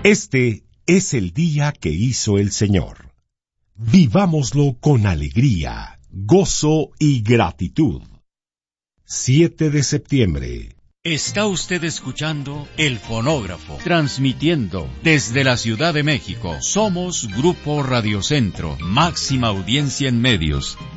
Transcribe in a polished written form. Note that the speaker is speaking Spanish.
Este es el día que hizo el Señor. Vivámoslo con alegría, gozo y gratitud. 7 de septiembre. Está usted escuchando El Fonógrafo, transmitiendo desde la Ciudad de México. Somos Grupo Radio Centro, máxima audiencia en medios.